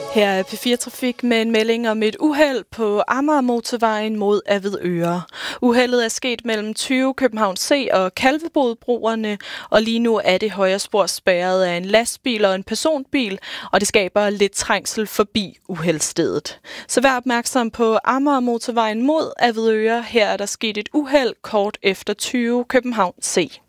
Her er P4 Trafik med en melding om et uheld på Amagermotorvejen mod Avedøre. Uheldet er sket mellem 20 København C og Kalvebodbroerne, og lige nu er det højre spor spærret af en lastbil og en personbil, og det skaber lidt trængsel forbi uheldsstedet. Så vær opmærksom på Amagermotorvejen mod Avedøre. Her er der sket et uheld kort efter 20 København C.